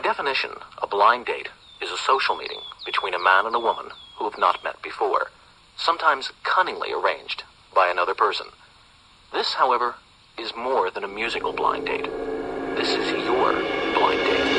definition, a blind date is a social meeting between a man and a woman who have not met before, sometimes cunningly arranged by another person. This, however, is more than a musical blind date. This is your blind date.